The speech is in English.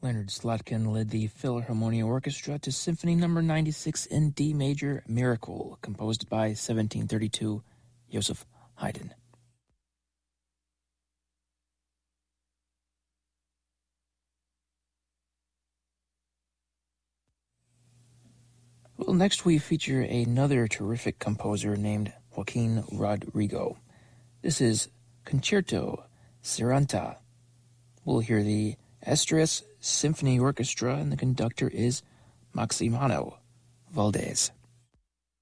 Leonard Slotkin led the Philharmonia Orchestra to Symphony No. 96 in D major, Miracle, composed by 1732 Joseph Haydn. Well, next we feature another terrific composer named Joaquin Rodrigo. This is Concerto Seranta. We'll hear the Asturias Symphony Orchestra, and the conductor is Maximano Valdez.